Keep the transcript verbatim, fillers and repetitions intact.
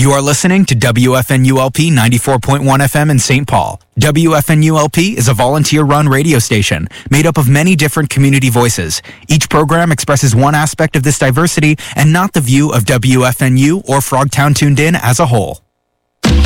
You are listening to W F N U L P ninety-four point one F M in Saint Paul. W F N U L P is a volunteer-run radio station made up of many different community voices. Each program expresses one aspect of this diversity and not the view of W F N U or Frogtown Tuned In as a whole.